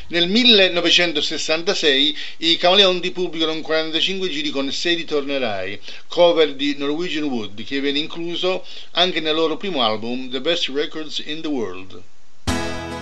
Nel 1966 i Camaleonti pubblicano un 45 giri con 6 ritornerai, cover di Norwegian Wood, che viene incluso anche nel loro primo album, The Best Records in the World.